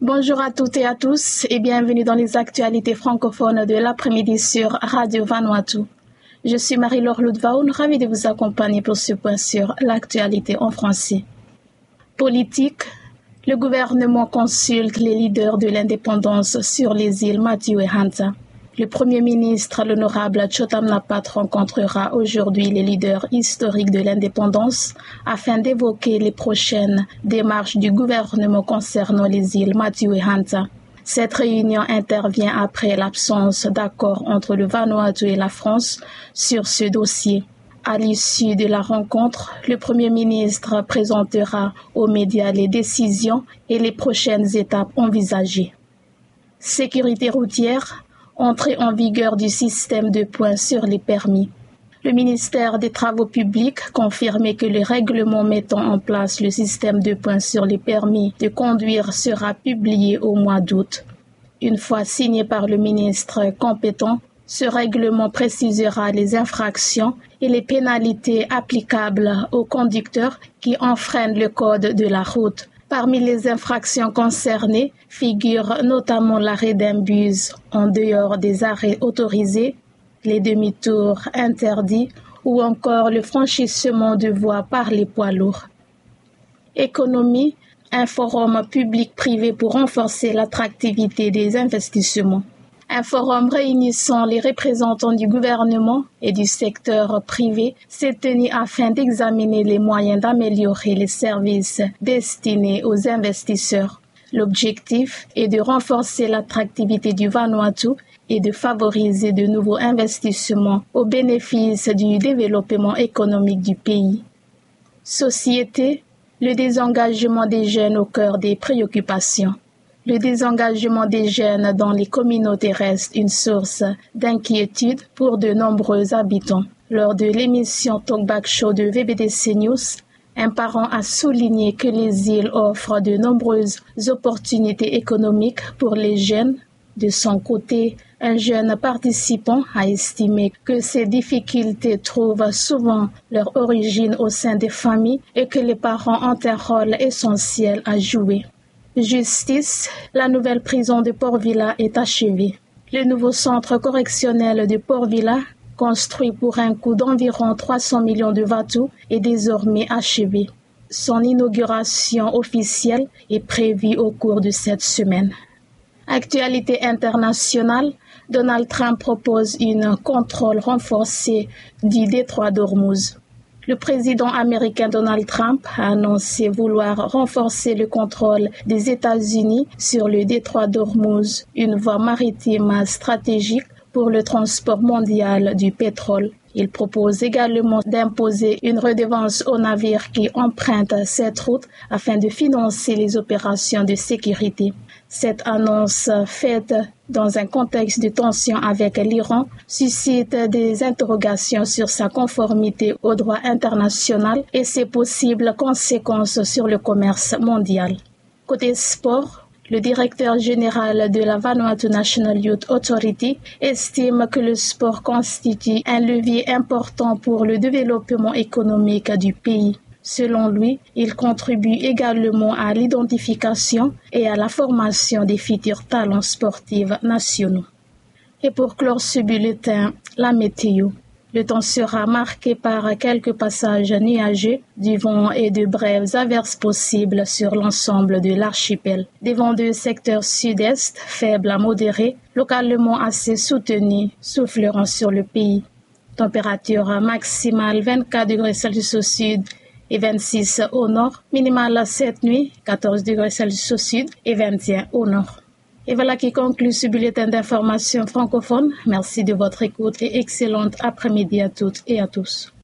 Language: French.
Bonjour à toutes et à tous et bienvenue dans les actualités francophones de l'après-midi sur Radio Vanuatu. Je suis Marie-Laure Ludvaun, ravie de vous accompagner pour ce point sur l'actualité en français. Politique, le gouvernement consulte les leaders de l'indépendance sur les îles Mathieu et Hanta. Le Premier ministre, l'honorable Chotam Napat, rencontrera aujourd'hui les leaders historiques de l'indépendance afin d'évoquer les prochaines démarches du gouvernement concernant les îles Mathieu et Hanta. Cette réunion intervient après l'absence d'accord entre le Vanuatu et la France sur ce dossier. À l'issue de la rencontre, le Premier ministre présentera aux médias les décisions et les prochaines étapes envisagées. Sécurité routière, entrée en vigueur du système de points sur les permis. Le ministère des Travaux publics confirmait que le règlement mettant en place le système de points sur les permis de conduire sera publié au mois d'août. Une fois signé par le ministre compétent, ce règlement précisera les infractions et les pénalités applicables aux conducteurs qui enfreignent le code de la route. Parmi les infractions concernées figurent notamment l'arrêt d'un bus en dehors des arrêts autorisés, les demi-tours interdits ou encore le franchissement de voies par les poids lourds. Économie, un forum public-privé pour renforcer l'attractivité des investissements. Un forum réunissant les représentants du gouvernement et du secteur privé s'est tenu afin d'examiner les moyens d'améliorer les services destinés aux investisseurs. L'objectif est de renforcer l'attractivité du Vanuatu et de favoriser de nouveaux investissements au bénéfice du développement économique du pays. Société, le désengagement des jeunes au cœur des préoccupations. Le désengagement des jeunes dans les communautés reste une source d'inquiétude pour de nombreux habitants. Lors de l'émission Talkback Show de VBDC News, un parent a souligné que les îles offrent de nombreuses opportunités économiques pour les jeunes. De son côté, un jeune participant a estimé que ces difficultés trouvent souvent leur origine au sein des familles et que les parents ont un rôle essentiel à jouer. Justice, la nouvelle prison de Port-Vila est achevée. Le nouveau centre correctionnel de Port-Vila, construit pour un coût d'environ 300 millions de Vatu, est désormais achevé. Son inauguration officielle est prévue au cours de cette semaine. Actualité internationale, Donald Trump propose un contrôle renforcé du détroit d'Ormuz. Le président américain Donald Trump a annoncé vouloir renforcer le contrôle des États-Unis sur le détroit d'Ormuz, une voie maritime stratégique pour le transport mondial du pétrole. Il propose également d'imposer une redevance aux navires qui empruntent cette route afin de financer les opérations de sécurité. Cette annonce faite dans un contexte de tension avec l'Iran suscite des interrogations sur sa conformité au droit international et ses possibles conséquences sur le commerce mondial. Côté sport, le directeur général de la Vanuatu National Youth Authority estime que le sport constitue un levier important pour le développement économique du pays. Selon lui, il contribue également à l'identification et à la formation des futurs talents sportifs nationaux. Et pour clore ce bulletin, la météo. Le temps sera marqué par quelques passages nuageux, du vent et de brèves averses possibles sur l'ensemble de l'archipel. Des vents de secteur sud-est, faibles à modérés, localement assez soutenus, souffleront sur le pays. Température maximale 24 degrés Celsius au sud et 26 au nord, minimale cette nuit, 14 degrés Celsius au sud et 21 au nord. Et voilà qui conclut ce bulletin d'information francophone. Merci de votre écoute et excellente après-midi à toutes et à tous.